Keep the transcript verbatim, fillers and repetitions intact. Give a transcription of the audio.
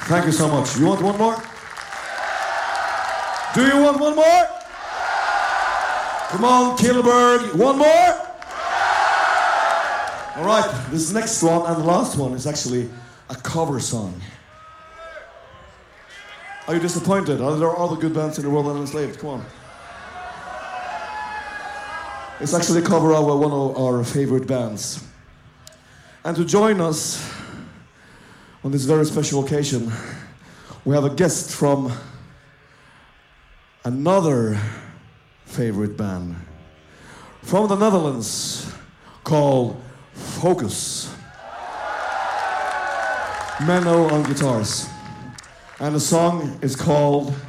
Thank you so much. You want one more? Do you want one more? Come on, Kilberg. One more? All right, this next one and the last one is actually a cover song. Are you disappointed? Are there other good bands in the world than Enslaved? Come on. It's actually a cover of one of our favorite bands. And to join us on this very special occasion, we have a guest from another favorite band from the Netherlands called Focus. Menno on guitars. And the song is called